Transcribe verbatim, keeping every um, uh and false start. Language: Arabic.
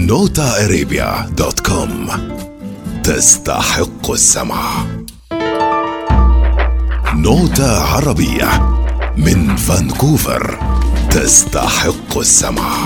نوتا ارابيا دوت كوم تستحق السمع. نوتا عربية من فانكوفر تستحق السمع.